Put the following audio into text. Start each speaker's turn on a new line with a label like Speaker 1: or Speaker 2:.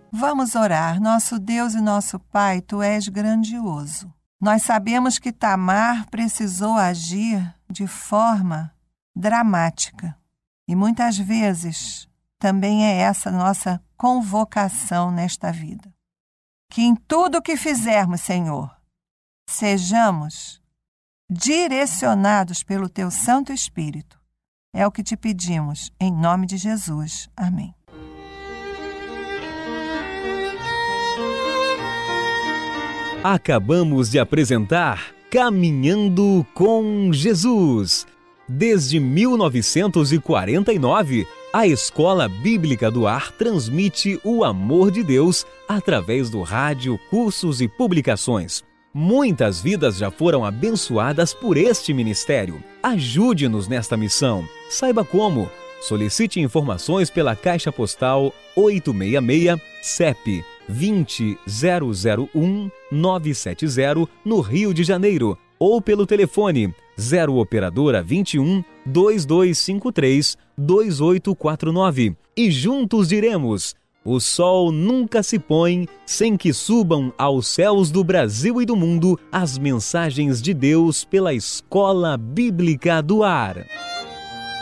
Speaker 1: Vamos orar. Nosso Deus e nosso Pai, Tu és grandioso. Nós sabemos que Tamar precisou agir de forma dramática. E muitas vezes também é essa nossa convocação nesta vida. Que em tudo o que fizermos, Senhor, sejamos direcionados pelo Teu Santo Espírito. É o que te pedimos, em nome de Jesus. Amém.
Speaker 2: Acabamos de apresentar Caminhando com Jesus. Desde 1949, a Escola Bíblica do Ar transmite o amor de Deus através do rádio, cursos e publicações. Muitas vidas já foram abençoadas por este ministério. Ajude-nos nesta missão. Saiba como. Solicite informações pela Caixa Postal 866, CEP 20001-970, no Rio de Janeiro, ou pelo telefone 0 Operadora 21 2253 2849. E juntos diremos: o sol nunca se põe sem que subam aos céus do Brasil e do mundo as mensagens de Deus pela Escola Bíblica do Ar.